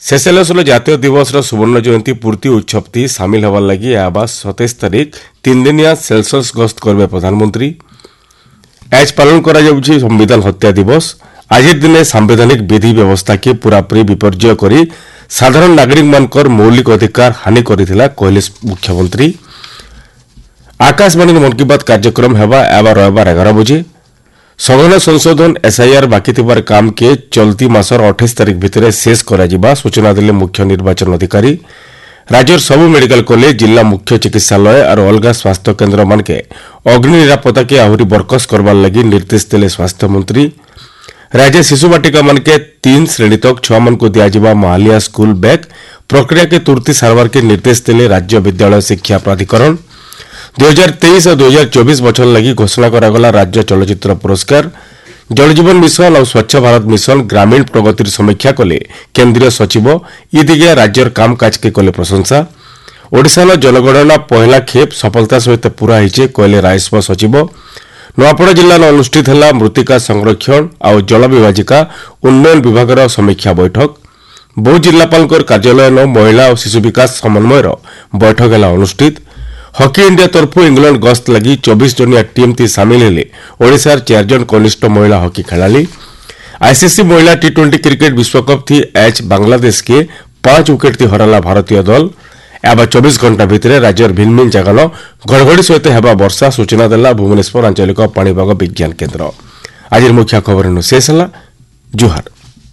सेसेलसर जातीय दिवस सुवर्ण जयंती पूर्ति उत्सव थी सामिल होवार लगी आबा 27 तारीख 3 दिनिया सेल्सियस गस्त करबे प्रधानमंत्री। आज पालन करा जाउछि संविधान हत्या दिवस। आज दिन संवैधानिक विधि व्यवस्था के पूरापूरी विपर्जय करी साधारण नागरिक मानकर मौलिक अधिकार हानि करिथिला कहले मुख्यमंत्री। आकाशवाणी मन की बात कार्यक्रम हेबा एबा रविवार 11 बजे। संगठन संशोधन एसआईआर बाकी थिबार काम के चलती मासर 28 तारीख भितर शेष करा जिबा सूचना दिले मुख्य निर्वाचन अधिकारी। राज्यर सबु मेडिकल कॉलेज जिला मुख्य चिकित्सालय और अलगा स्वास्थ्य केन्द्र मान के अग्नि निरापत्ता के आहरी बरकस करवार लगी निर्देश देले स्वास्थ्य मंत्री। राज्य शिशु बाटिका मान के 3 श्रेणी तक छुआ मन को दिया महालिया स्कूल बैग प्रक्रिया के तुरंत सारवार के निर्देश देले राज्य विद्यालय शिक्षा प्राधिकरण। 2023 और 2024 बछर लगी घोषणा करागला राज्य चलचित्र पुरस्कार। जल जीवन मिशन और स्वच्छ भारत मिशन ग्रामीण प्रगतिर समीक्षा कले केंद्रीय सचिव। ई दिगे राज्यर कामकाज के कले प्रशंसा। ओडिशार जनगणना पहला खेप सफलता सहित पूरा होइछे कहले राजस्व सचिव। नुआपड़ा जिला अनुष्ठित है मृत्तिका संरक्षण और जल विभाजिका उन्नयन विभाग समीक्षा बैठक। बौद्ध जिलापाल कार्यालय महिला और शिशु विकास समन्वयर बैठक है अनुष्ठित। हॉकी इंडिया तरफ इंग्लैंड गस्त लगी 24 जनिया टीम थी सामिल हेले ओडिशार 4 जन कनिष्ठ महिला हॉकी खेलाड़ी। आईसीसी महिला टी20 क्रिकेट विश्वकप थी आज बांग्लादेश के 5 विकेट थी हराला भारतीय दल। एवं 24 घंटा भितर राज्यर भिन्न भिन्न जगह घड़घड़ी सहित हेबा वर्षा सूचना देला भुवनेश्वर आंचलिक पाणीपाग विज्ञान केन्द्र। आज मुख्य खबर शेष है। जुहार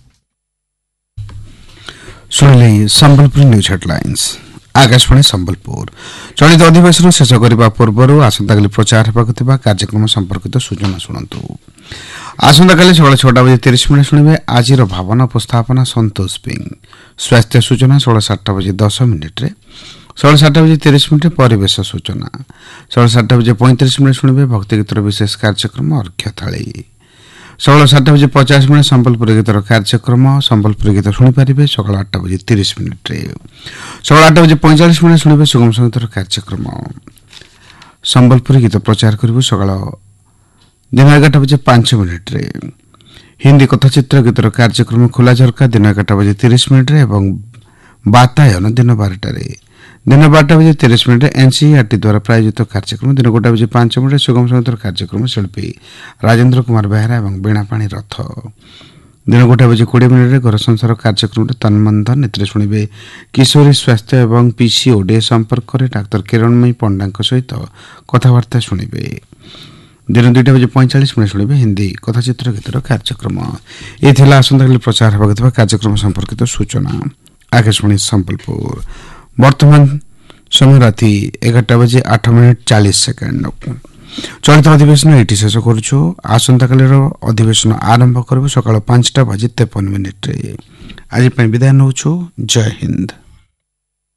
सुनिले संबलपुर न्यूज हेडलाइंस। आकाशवाणी संबलपुर चलित अधिवेशन शेष करने पूर्व आसंता प्रचार होगा कार्यक्रम संपर्कित सूचना शुणु। आसंता सकाल 6टा बजे 30 मिनिट शुणे आज भावना उपस्थापना संतोष पिंग। स्वास्थ्य सूचना 7:30 बजे 10 मिनिट 7:30 बजे 30 मिनिट परिवेश सूचना 7:30 बजे 35 मिनिट शुणे भक्ति गीतर विशेष कार्यक्रम अर्घ्यथाली 7:30 बजे 50 मिनिट संबलपुर गीतर कार्यक्रम संबलपुर गीत शुणिपारे। सकाल 8टा बजे 30 मिनिट 8टा बजे 45 मिनिट शुणे सुगम संगीतर कार्यक्रम संबलपुर गीत प्रचार करूँ। सकाल दिन 11टा बजे 5 मिनिट हिंदी कथाचित्र गीतर कार्यक्रम खुला झरका दिन 11टा बजे 30 मिनिट एवं बातायन दिन 12टारे दिन 12टा बजे 30 मिनिट एनसीईआरटी द्वारा प्रायोजित कार्यक्रम दिन 1टा बजे 5 मिनिट सुगम संगीतर कार्यक्रम शिल्पी राजेंद्र कुमार बेहरा एवं बीणापाणी रथ दिन 1टा बजे 20 मिनिट घर संसार कार्यक्रम तन्मंधन एत शुणे किशोरी स्वास्थ्य एवं पीसीओडी संपर्क में डाक्तर किरणमयी पंडा सहित कथबार्ता शुणे। दिन 2टा बजे 45 मिनिट शुणे हिंदी कथाचित्र गीतर कार्यक्रम। ये आसंता प्रचार होगा कार्यक्रम संपर्कित सूचना। आकाशवाणी संबलपुर वर्तमान समय राति 11टा बजे 8 मिनिट 40 सेकेंड। चलित अधिवेशन ये शेष करुछु। आसंता अधिवेशन आरंभ करूँ सकाल 5टा बजे 53 मिनिट। आज विदाय नौछु। जय हिंद।